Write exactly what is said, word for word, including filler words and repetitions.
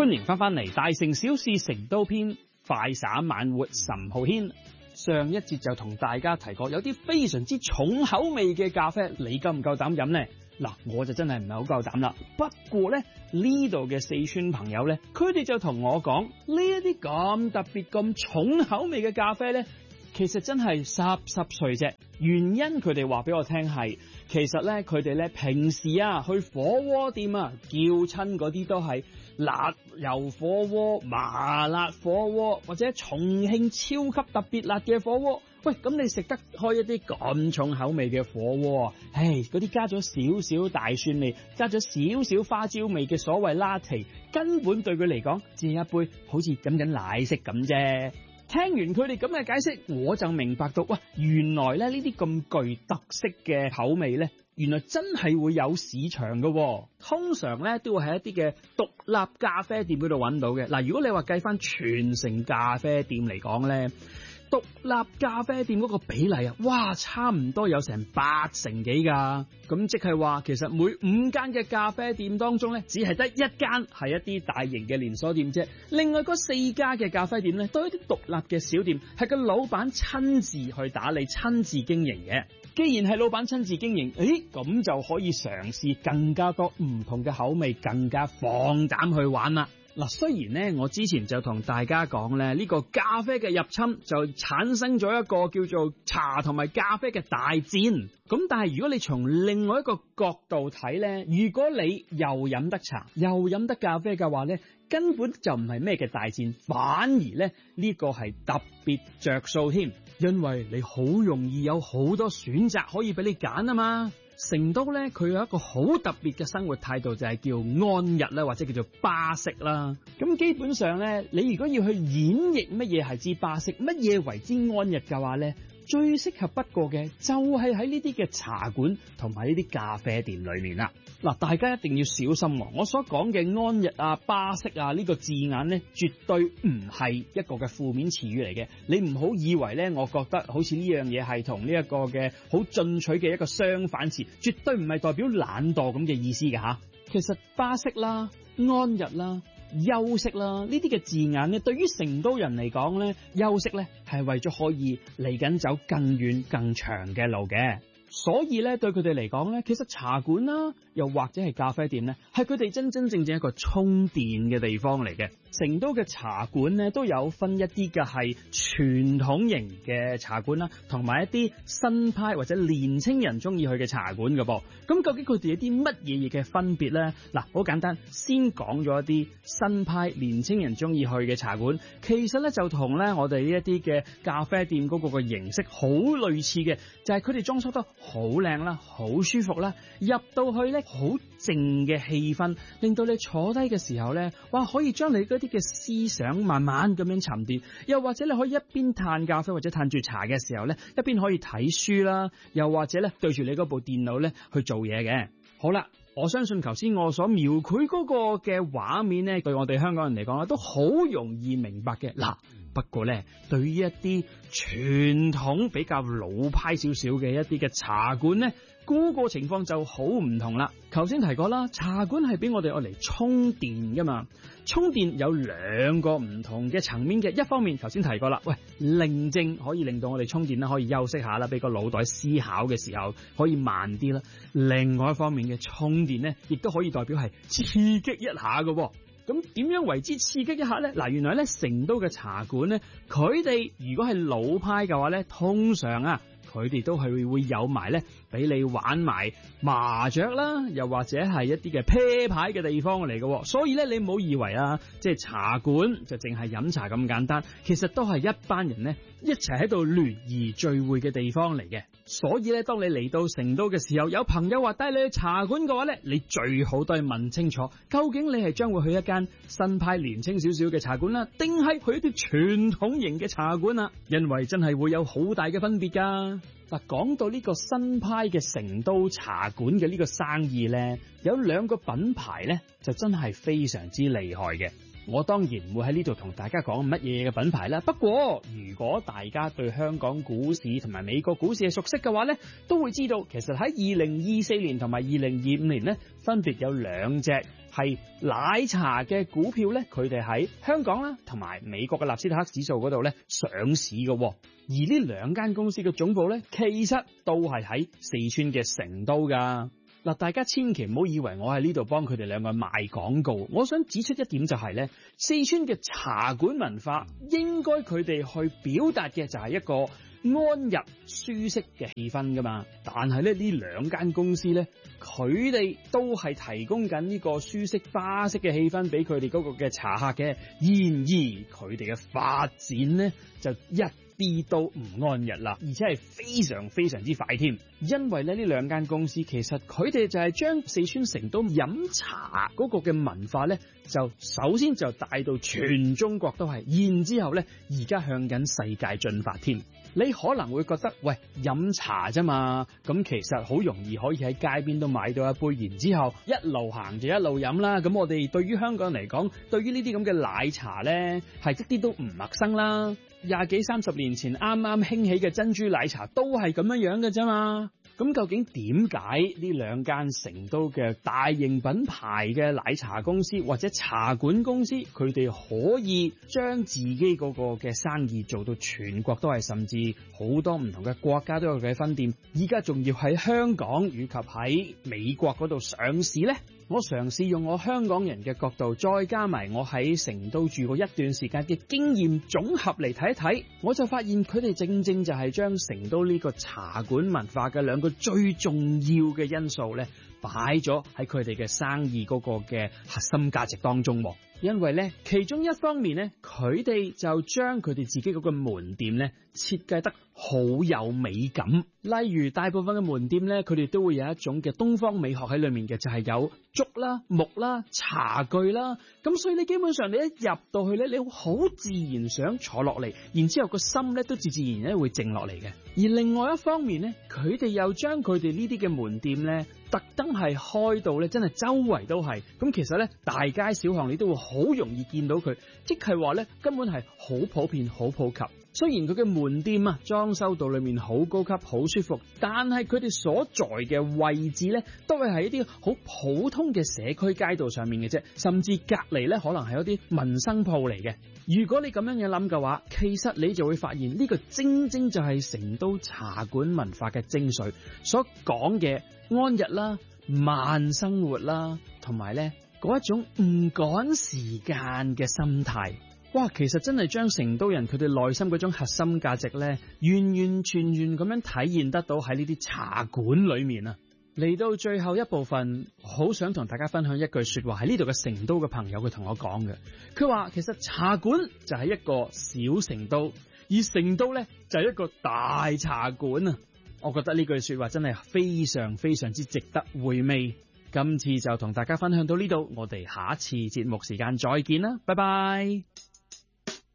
歡迎翻返嚟《大城小事成都篇》，快散慢活岑浩軒。上一節就同大家提過，有啲非常之重口味嘅咖啡，你夠唔夠膽飲呢？嗱，我就真係唔係好夠膽啦。不過呢，呢度嘅四川朋友呢，佢哋就同我講，呢一啲咁特別咁重口味嘅咖啡呢，其實真係濕濕碎啫。原因佢哋話俾我聽係，其實呢，佢哋呢平時啊去火鍋店啊叫親嗰啲都係辣油火鍋、麻辣火鍋或者重慶超級特別辣嘅火鍋。喂，咁你食得開一啲咁重口味嘅火鍋啊？唉，嗰啲加咗少少大蒜味、加咗少少花椒味嘅所謂拉提，根本對佢嚟講只係一杯好似飲緊奶昔咁啫。聽完佢哋咁嘅解釋，我就明白到，哇，原來咧呢啲咁具特色嘅口味咧，原來真係會有市場㗎喎。通常咧都會喺一啲嘅獨立咖啡店嗰度揾到嘅。嗱，如果你話計翻全城咖啡店嚟講咧，獨立咖啡店嗰個比例啊，哇，差唔多有成八成幾噶。咁即係話，其實每五間嘅咖啡店當中咧，只係得一間係一啲大型嘅連鎖店啫。另外嗰四家嘅咖啡店咧，都係一啲獨立嘅小店，係個老闆親自去打理、親自經營嘅。既然係老闆親自經營，誒，咁就可以嘗試更加多唔同嘅口味，更加放膽去玩啦。嗱，雖然咧，我之前就同大家講咧，呢個咖啡嘅入侵就產生咗一個叫做茶同埋咖啡嘅大戰。咁但係如果你從另外一個角度睇咧，如果你又飲得茶又飲得咖啡嘅話咧，根本就唔係咩嘅大戰，反而咧呢個係特別着數添，因為你好容易有好多選擇可以俾你揀啊嘛。成都咧，佢有一個好特別嘅生活態度，就係叫安逸啦，或者叫做巴式啦。咁基本上咧，你如果要去演繹乜嘢係之巴式，乜嘢為之安逸嘅話咧，最適合不過嘅就係喺呢啲嘅茶館同埋呢啲咖啡店裏面啦。嗱，大家一定要小心喎，我所講嘅安逸啊、巴式啊呢個字眼咧，絕對唔係一個嘅負面詞語嚟嘅。你唔好以為咧，我覺得好似呢樣嘢係同呢一個嘅好進取嘅一個相反詞，絕對唔係代表懶惰咁嘅意思嘅吓。其實巴式啦、安逸啦、休息啦呢啲嘅字眼咧，對於成都人嚟講咧，休息咧係為咗可以嚟緊走更遠更長嘅路嘅。所以咧，對佢哋嚟講咧，其實茶館啦，又或者係咖啡店咧，係佢哋真真正正一個充電嘅地方嚟嘅。成都嘅茶館咧，都有分一啲嘅係傳統型嘅茶館啦，同埋一啲新派或者年青人中意去嘅茶館嘅噃。咁究竟佢哋有啲乜嘢嘢嘅分別咧？嗱，好簡單，先講咗一啲新派年青人中意去嘅茶館，其實咧就同咧我哋呢一啲嘅咖啡店嗰個嘅形式好類似嘅，就係佢哋裝修得好靚啦，好舒服啦，入到去咧好靜嘅氣氛，令到你坐低嘅時候咧，哇，可以將你嗰啲嘅思想慢慢咁樣沉澱，又或者你可以一邊嘆咖啡或者嘆住茶嘅時候咧，一邊可以睇書啦，又或者咧對住你嗰部電腦咧去做嘢嘅。好啦，我相信頭先我所描繪嗰個嘅畫面咧，對我哋香港人嚟講咧，都好容易明白嘅。嗱，不過咧，對於一啲傳統比較老派少少嘅一啲嘅茶館咧，嗰個情況就好唔同啦。頭先提過啦，茶館係俾我哋愛嚟充電噶嘛，充電有兩個唔同嘅層面嘅。一方面頭先提過啦，喂，寧靜可以令到我哋充電啦，可以休息下啦，俾個腦袋思考嘅時候可以慢啲啦。另外一方面嘅充電咧，亦都可以代表係刺激一下嘅喎。咁點樣為之刺激一下咧？嗱，原來咧成都嘅茶館咧，佢哋如果係老派嘅話咧，通常啊，佢哋都係會有埋咧，俾你玩埋麻雀啦，又或者係一啲嘅啤牌嘅地方嚟嘅。所以咧，你唔好以為啊，即係茶館就淨係飲茶咁簡單，其實都係一班人咧一齊喺度聯誼聚會嘅地方嚟嘅。所以咧，當你嚟到成都嘅時候，有朋友話帶你去茶館嘅話咧，你最好都係問清楚，究竟你係將會去一間新派年輕少少嘅茶館啦，定係去一啲傳統型嘅茶館啊？因為真係會有好大嘅分別噶。嗱，講到呢個新派嘅成都茶館嘅呢個生意咧，有兩個品牌咧，就真係非常之厲害嘅。我當然唔會喺呢度同大家講乜嘢嘅品牌啦。不過如果大家對香港股市同埋美國股市係熟悉嘅話咧，都會知道其實喺二零二四年同埋二零二五年咧，分別有兩隻係奶茶嘅股票咧，佢哋喺香港啦同埋美國嘅納斯達克指數嗰度咧上市嘅，而呢兩間公司嘅總部咧，其實都係喺四川嘅成都噶。嗱，大家千祈唔好以為我喺呢度幫佢哋兩個賣廣告，我想指出一點就係咧，四川嘅茶館文化應該佢哋去表達嘅就係一個安逸舒適嘅氣氛噶嘛，但係咧呢兩間公司咧，佢哋都係提供緊呢個舒適花式嘅氣氛俾佢哋嗰個嘅茶客嘅，然而佢哋嘅發展咧就一啲都唔安逸啦，而且係非常非常之快添。因為咧呢兩間公司其實佢哋就係將四川成都飲茶嗰個嘅文化咧，就首先就帶到全中國都係，然之後咧而家向緊世界進發添。你可能會覺得，喂，飲茶啫嘛，咁其實好容易可以喺街邊都買到一杯，然之後一路行就一路飲啦。咁我哋對於香港人嚟講，對於呢啲咁嘅奶茶咧，係一啲都唔陌生啦。廿幾三十年前啱啱興起嘅珍珠奶茶都係咁樣樣嘅啫嘛。咁究竟點解呢兩間成都嘅大型品牌嘅奶茶公司或者茶館公司，佢哋可以將自己嗰個嘅生意做到全國都係，甚至好多唔同嘅國家都有佢嘅分店，依家仲要喺香港以及喺美國嗰度上市呢？我嘗試用我香港人嘅角度，再加埋我喺成都住過一段時間嘅經驗總合嚟睇一睇，我就發現佢哋正正就係將成都呢個茶館文化嘅兩個最重要嘅因素咧，擺咗喺佢哋嘅生意嗰個嘅核心價值當中。因為咧，其中一方面咧，佢哋就將佢哋自己嗰個門店咧設計得好有美感。例如大部分嘅門店咧，佢哋都會有一種嘅東方美學喺裏面嘅，就係有竹啦、木啦、茶具啦。咁所以你基本上你一入到去咧，你好自然想坐落嚟，然之後個心咧都自自然然咧會靜落嚟嘅。而另外一方面咧，佢哋又將佢哋呢啲嘅門店咧，特登係開到咧，真係周圍都係。咁其實咧，大街小巷你都會好容易見到佢，即係話咧根本係好普遍、好普及。雖然佢嘅門店啊裝修到裏面好高級、好舒服，但係佢哋所在嘅位置咧，都係喺一啲好普通嘅社區街道上面嘅啫，甚至隔離咧可能係一啲民生鋪嚟嘅。如果你咁樣樣諗嘅話，其實你就會發現呢個正正就係成都茶館文化嘅精髓，所講嘅安逸啦、慢生活啦，同埋咧嗰一種唔趕時間嘅心態。哇，其實真係將成都人佢哋內心嗰種核心價值咧，完完全全咁樣體現得到喺呢啲茶館裏面啊！嚟到最後一部分，好想同大家分享一句說話，喺呢度嘅成都嘅朋友佢同我講嘅，佢話其實茶館就係一個小成都，而成都咧就係一個大茶館啊！我覺得呢句說話真係非常非常之值得回味。今次就同大家分享到呢度，我哋下一次節目時間再見啦，拜拜。